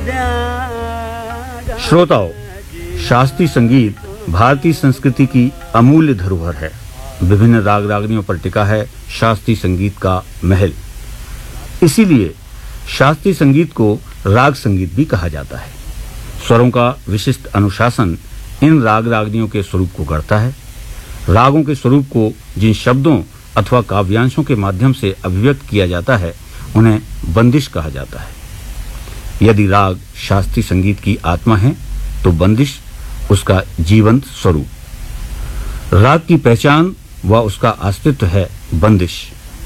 श्रोताओं, शास्त्रीय संगीत भारतीय संस्कृति की अमूल्य धरोहर है। विभिन्न राग रागनियों पर टिका है शास्त्रीय संगीत का महल। इसीलिए शास्त्रीय संगीत को राग संगीत भी कहा जाता है। स्वरों का विशिष्ट अनुशासन इन राग रागनियों के स्वरूप को गढ़ता है। रागों के स्वरूप को जिन शब्दों अथवा काव्यांशों के माध्यम से अभिव्यक्त किया जाता है उन्हें बंदिश कहा जाता है। यदि राग शास्त्रीय संगीत की आत्मा है तो बंदिश उसका जीवंत स्वरूप। राग की पहचान व उसका अस्तित्व है बंदिश।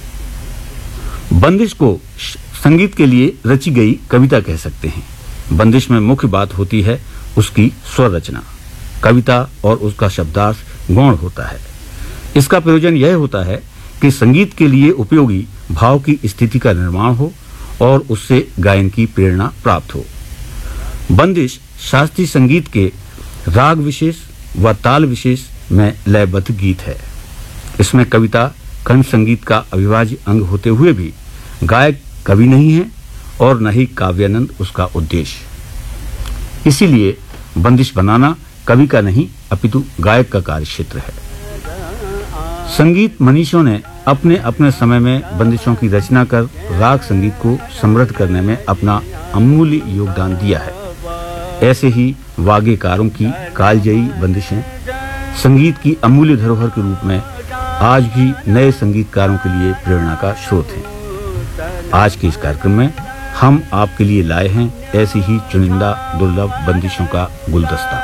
बंदिश को संगीत के लिए रची गई कविता कह सकते हैं। बंदिश में मुख्य बात होती है उसकी स्वर रचना। कविता और उसका शब्दार्थ गौण होता है। इसका प्रयोजन यह होता है कि संगीत के लिए उपयोगी भाव की स्थिति का निर्माण हो और उससे गायन की प्रेरणा प्राप्त हो। बंदिश शास्त्रीय संगीत के राग विशेष व ताल विशेष में लयबद्ध गीत है। इसमें कविता खंड संगीत का अविभाज्य अंग होते हुए भी गायक कवि नहीं है और न ही काव्यानंद उसका उद्देश्य। इसीलिए बंदिश बनाना कवि का नहीं अपितु गायक का कार्यक्षेत्र है। संगीत मनीषियों ने अपने अपने समय में बंदिशों की रचना कर राग संगीत को समृद्ध करने में अपना अमूल्य योगदान दिया है। ऐसे ही वाग्यकारों की कालजयी बंदिशें संगीत की अमूल्य धरोहर के रूप में आज भी नए संगीतकारों के लिए प्रेरणा का स्रोत हैं। आज के इस कार्यक्रम में हम आपके लिए लाए हैं ऐसी ही चुनिंदा दुर्लभ बंदिशों का गुलदस्ता।